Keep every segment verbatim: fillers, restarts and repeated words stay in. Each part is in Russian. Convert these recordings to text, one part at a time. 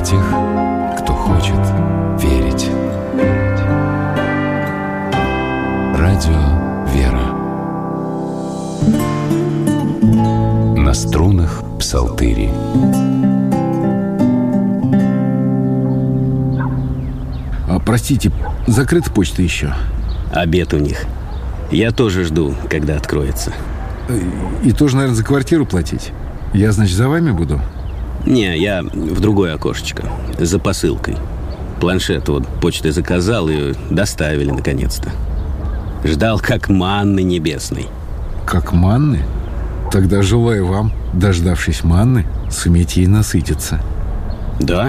тех, кто хочет верить. Радио «Вера». На струнах псалтыри. А, простите, закрыта почта еще? Обед у них. Я тоже жду, когда откроется. И тоже, наверное, за квартиру платить? Я, значит, за вами буду? Не, я в другое окошечко. За посылкой. Планшет вот почтой заказал и доставили наконец-то. Ждал как манны небесной. Как манны? Тогда желаю вам, дождавшись манны, суметь ей насытиться. Да?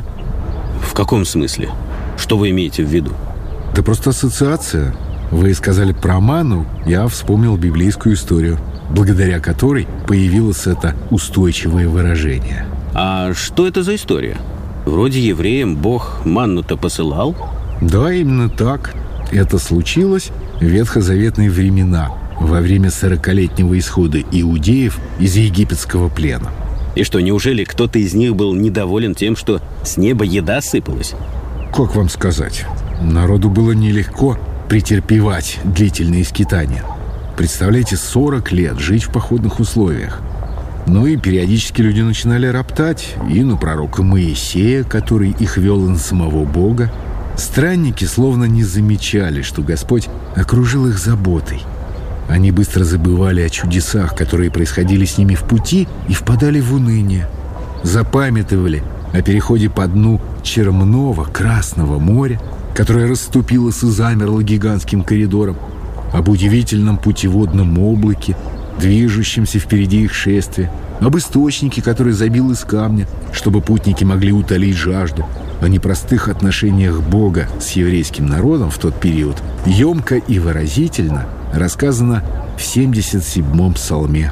В каком смысле? Что вы имеете в виду? Да просто ассоциация. Вы сказали про манну, я вспомнил библейскую историю, благодаря которой появилось это устойчивое выражение. А что это за история? Вроде евреям Бог манну-то посылал? Да, именно так. Это случилось в ветхозаветные времена, во время сорокалетнего исхода иудеев из египетского плена. И что, неужели кто-то из них был недоволен тем, что с неба еда сыпалась? Как вам сказать? Народу было нелегко претерпевать длительные скитания. Представляете, сорок лет жить в походных условиях. Ну и периодически люди начинали роптать и на пророка Моисея, который их вел на самого Бога. Странники словно не замечали, что Господь окружил их заботой. Они быстро забывали о чудесах, которые происходили с ними в пути, и впадали в уныние. Запамятовали о переходе по дну Чермного, Красного моря, которое расступилось и замерло гигантским коридором, об удивительном путеводном облаке, движущемся впереди их шествия, об источнике, который забил из камня, чтобы путники могли утолить жажду, о непростых отношениях Бога с еврейским народом в тот период емко и выразительно рассказано в семьдесят седьмом псалме.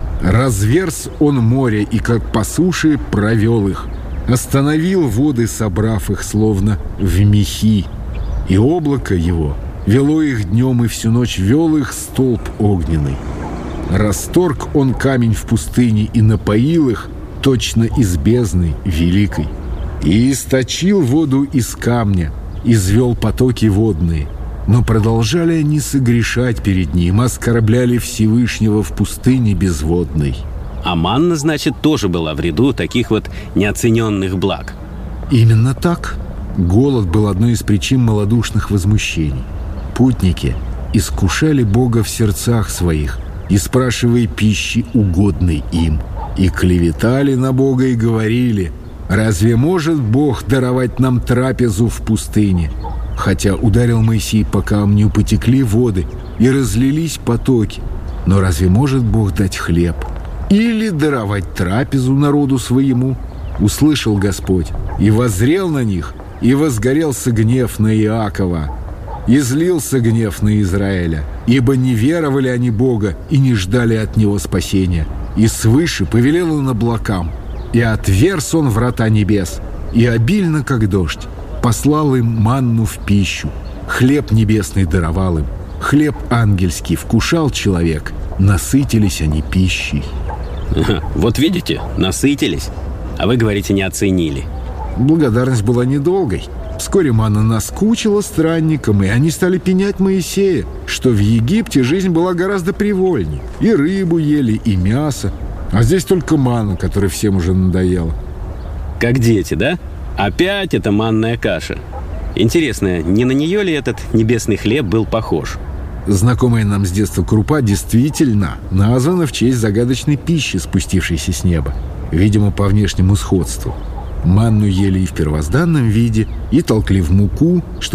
«Разверз он море, и как по суше провел их, остановил воды, собрав их, словно в мехи, и облако его вело их днем, и всю ночь вел их столб огненный. Расторг он камень в пустыне и напоил их точно из бездны великой. И источил воду из камня, извел потоки водные. Но продолжали они согрешать перед ним, оскорбляли Всевышнего в пустыне безводной». А манна, значит, тоже была в ряду таких вот неоцененных благ. Именно так. Голод был одной из причин малодушных возмущений. Путники искушали Бога в сердцах своих, и спрашивая пищи, угодной им, и клеветали на Бога и говорили: «Разве может Бог даровать нам трапезу в пустыне?» Хотя ударил Моисей по камню, потекли воды и разлились потоки. Но разве может Бог дать хлеб или даровать трапезу народу своему? Услышал Господь и воззрел на них, и возгорелся гнев на Иакова, и злился гнев на Израиля, ибо не веровали они Бога и не ждали от Него спасения. И свыше повелел Он облакам, и отверз Он врата небес, и обильно, как дождь, послал им манну в пищу, хлеб небесный даровал им, хлеб ангельский вкушал человек, насытились они пищей». Вот видите, насытились, а вы говорите, не оценили. Благодарность была недолгой. Вскоре манна наскучила странникам, и они стали пенять Моисея, что в Египте жизнь была гораздо привольней. И рыбу ели, и мясо. А здесь только манна, которая всем уже надоела. Как дети, да? Опять эта манная каша. Интересно, не на нее ли этот небесный хлеб был похож? Знакомая нам с детства крупа действительно названа в честь загадочной пищи, спустившейся с неба, видимо, по внешнему сходству. Манну ели и в первозданном виде, и толкли в муку, что